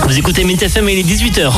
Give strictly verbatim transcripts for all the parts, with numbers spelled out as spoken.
Vous écoutez Mint F M et il est dix-huit heures.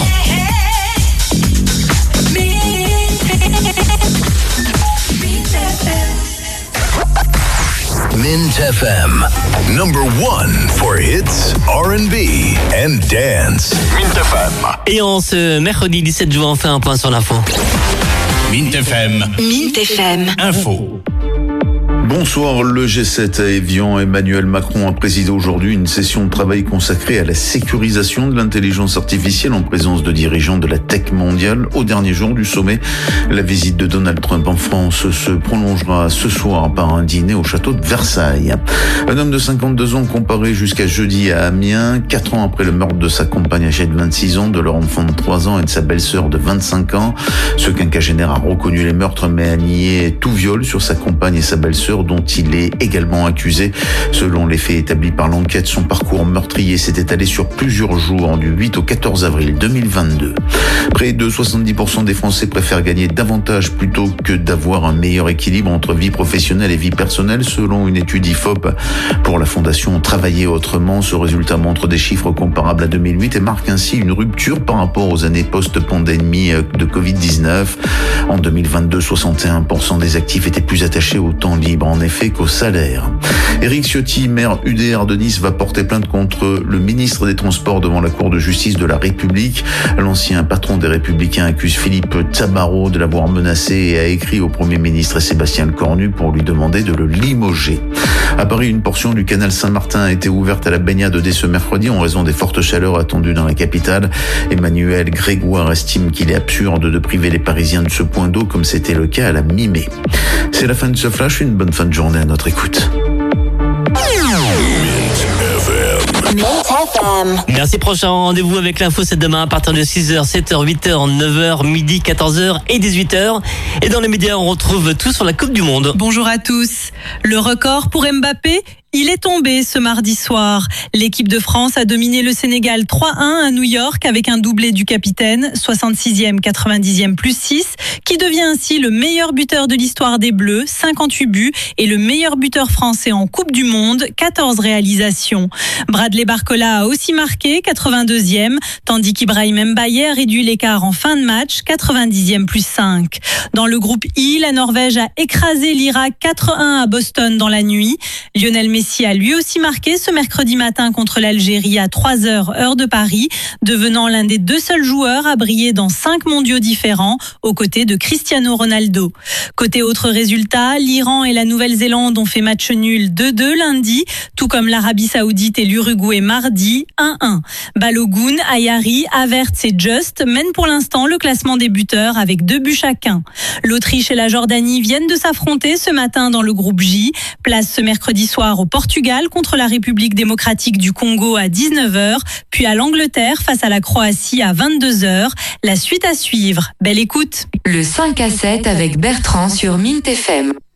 Mint F M, number one for hits, R and B and dance. Mint F M. Et en ce mercredi dix-sept juin, on fait un point sur l'info. Mint F M. Mint F M. Info. Bonsoir, le G sept à Évian. Emmanuel Macron a présidé aujourd'hui une session de travail consacrée à la sécurisation de l'intelligence artificielle en présence de dirigeants de la tech mondiale. Au dernier jour du sommet, la visite de Donald Trump en France se prolongera ce soir par un dîner au château de Versailles. Un homme de cinquante-deux ans comparé jusqu'à jeudi à Amiens, quatre ans après le meurtre de sa compagne âgée de vingt-six ans, de leur enfant de trois ans et de sa belle-sœur de vingt-cinq ans. Ce quinquagénaire a reconnu les meurtres mais a nié tout viol sur sa compagne et sa belle-sœur, dont il est également accusé. Selon les faits établis par l'enquête, son parcours meurtrier s'est étalé sur plusieurs jours, du huit au quatorze avril deux mille vingt-deux. Près de soixante-dix pour cent des Français préfèrent gagner davantage plutôt que d'avoir un meilleur équilibre entre vie professionnelle et vie personnelle, selon une étude I F O P pour la fondation Travailler Autrement. Ce résultat montre des chiffres comparables à deux mille huit et marque ainsi une rupture par rapport aux années post-pandémie de covid dix-neuf. En deux mille vingt-deux, soixante et un pour cent des actifs étaient plus attachés au temps libre en effet qu'au salaire. Éric Ciotti, maire U D R de Nice, va porter plainte contre le ministre des Transports devant la Cour de justice de la République. L'ancien patron des Républicains accuse Philippe Tabarot de l'avoir menacé et a écrit au Premier ministre et Sébastien Lecornu pour lui demander de le limoger. À Paris, une portion du canal Saint-Martin a été ouverte à la baignade dès ce mercredi en raison des fortes chaleurs attendues dans la capitale. Emmanuel Grégoire estime qu'il est absurde de priver les Parisiens de ce point d'eau comme c'était le cas à la mi-mai. C'est la fin de ce flash, une bonne fin de journée à notre écoute. Merci, prochain rendez-vous avec l'info, c'est demain à partir de six heures, sept heures, huit heures, neuf heures, midi, quatorze heures et dix-huit heures. Et dans les médias, on retrouve tout sur la Coupe du Monde. Bonjour à tous. Le record pour Mbappé, il est tombé ce mardi soir. L'équipe de France a dominé le Sénégal trois un à New York avec un doublé du capitaine, soixante-sixième, quatre-vingt-dixième plus six, qui devient ainsi le meilleur buteur de l'histoire des Bleus, cinquante-huit buts, et le meilleur buteur français en Coupe du Monde, quatorze réalisations. Bradley Barcola a aussi marqué, quatre-vingt-deuxième, tandis qu'Ibrahim Mbaye a réduit l'écart en fin de match, quatre-vingt-dixième plus cinq. Dans le groupe I, la Norvège a écrasé l'Irak quatre un à Boston dans la nuit. Lionel Messi a lui aussi marqué ce mercredi matin contre l'Algérie à trois heures, heure de Paris, devenant l'un des deux seuls joueurs à briller dans cinq mondiaux différents, aux côtés de Cristiano Ronaldo. Côté autres résultats, l'Iran et la Nouvelle-Zélande ont fait match nul deux deux lundi, tout comme l'Arabie Saoudite et l'Uruguay mardi, un un. Balogun, Ayari, Havertz et Just mènent pour l'instant le classement des buteurs avec deux buts chacun. L'Autriche et la Jordanie viennent de s'affronter ce matin dans le groupe J. Place ce mercredi soir au Portugal contre la République démocratique du Congo à dix-neuf heures, puis à l'Angleterre face à la Croatie à vingt-deux heures. La suite à suivre. Belle écoute. Le cinq à sept avec Bertrand sur Mint F M.